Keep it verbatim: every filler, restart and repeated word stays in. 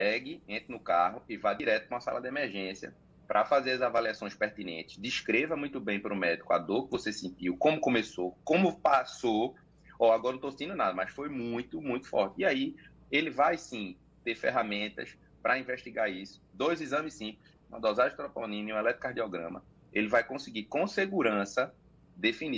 pegue, entre no carro e vá direto para uma sala de emergência para fazer as avaliações pertinentes. Descreva muito bem para o médico a dor que você sentiu, como começou, como passou. Ó, agora não estou sentindo nada, mas foi muito, muito forte. E aí, ele vai sim ter ferramentas para investigar isso. Dois exames simples, uma dosagem de troponina e um eletrocardiograma. Ele vai conseguir, com segurança, definir